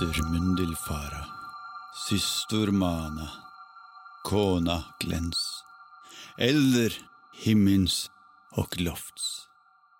Dotter Mundilfara, systor Mana, kona Glens, elder Himmins och lofts.